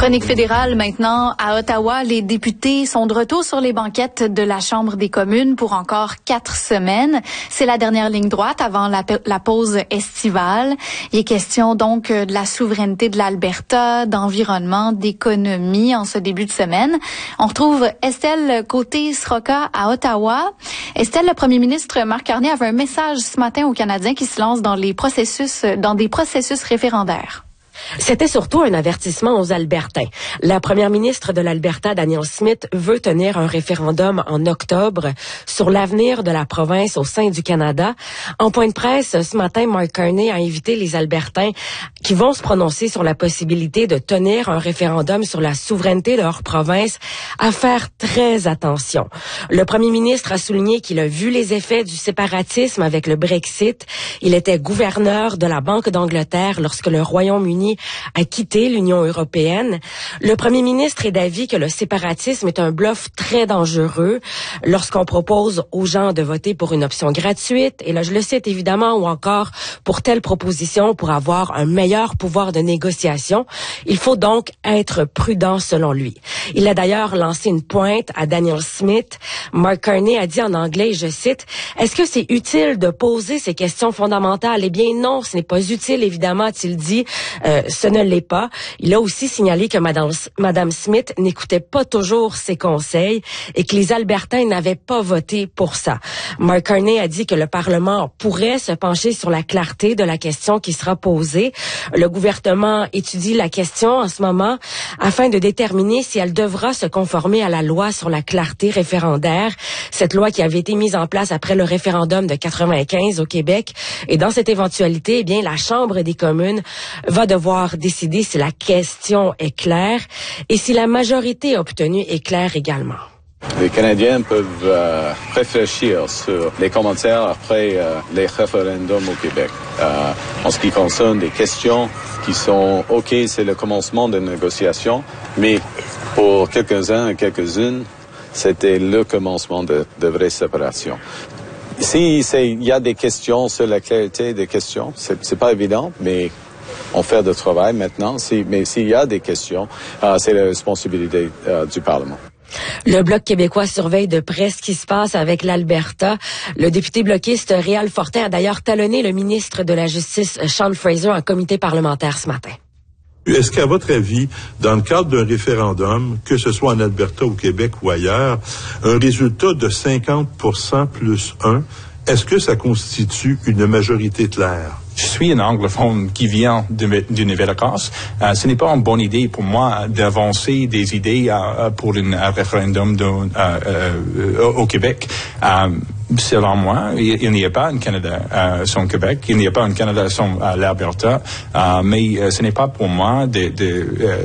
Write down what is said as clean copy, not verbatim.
Chronique fédérale maintenant. À Ottawa, les députés sont de retour sur les banquettes de la Chambre des communes pour encore 4 semaines. C'est la dernière ligne droite avant la pause estivale. Il est question donc de la souveraineté de l'Alberta, d'environnement, d'économie en ce début de semaine. On retrouve Estelle Côté-Sroka à Ottawa. Estelle, le premier ministre Marc Carney avait un message ce matin aux Canadiens qui se lancent dans des processus référendaires. C'était surtout un avertissement aux Albertains. La première ministre de l'Alberta, Danielle Smith, veut tenir un référendum en octobre sur l'avenir de la province au sein du Canada. En point de presse, ce matin, Mark Carney a invité les Albertains qui vont se prononcer sur la possibilité de tenir un référendum sur la souveraineté de leur province à faire très attention. Le premier ministre a souligné qu'il a vu les effets du séparatisme avec le Brexit. Il était gouverneur de la Banque d'Angleterre lorsque le Royaume-Uni a quitté l'Union européenne. Le premier ministre est d'avis que le séparatisme est un bluff très dangereux lorsqu'on propose aux gens de voter pour une option gratuite, et là je le cite évidemment, ou encore pour telle proposition pour avoir un meilleur pouvoir de négociation. Il faut donc être prudent selon lui. Il a d'ailleurs lancé une pointe à Danielle Smith. Mark Carney a dit en anglais, je cite, « Est-ce que c'est utile de poser ces questions fondamentales? » Eh bien non, ce n'est pas utile évidemment, a-t-il dit. Ce ne l'est pas. Il a aussi signalé que Madame Smith n'écoutait pas toujours ses conseils et que les Albertains n'avaient pas voté pour ça. Mark Carney a dit que le Parlement pourrait se pencher sur la clarté de la question qui sera posée. Le gouvernement étudie la question en ce moment afin de déterminer si elle devra se conformer à la loi sur la clarté référendaire, cette loi qui avait été mise en place après le référendum de 95 au Québec. Et dans cette éventualité, eh bien, la Chambre des communes va devoir décider si la question est claire et si la majorité obtenue est claire également. Les Canadiens peuvent réfléchir sur les commentaires après les référendums au Québec. En ce qui concerne des questions qui sont OK, c'est le commencement de négociations, mais pour quelques-uns et quelques-unes, c'était le commencement de vraie séparation. Il y a des questions sur la clarité des questions, c'est pas évident, mais on fait du travail maintenant. Mais s'il y a des questions, c'est la responsabilité du Parlement. Le Bloc québécois surveille de près ce qui se passe avec l'Alberta. Le député bloquiste Réal Fortin a d'ailleurs talonné le ministre de la Justice, Sean Fraser, en comité parlementaire ce matin. Est-ce qu'à votre avis, dans le cadre d'un référendum, que ce soit en Alberta, au Québec ou ailleurs, un résultat de 50% plus 1, est-ce que ça constitue une majorité claire? Je suis un anglophone qui vient du Nouvelle-Écosse. Ce n'est pas une bonne idée pour moi d'avancer des idées pour un référendum au Québec. Selon moi, il n'y a pas un Canada sans Québec, il n'y a pas un Canada sans l'Alberta, mais ce n'est pas pour moi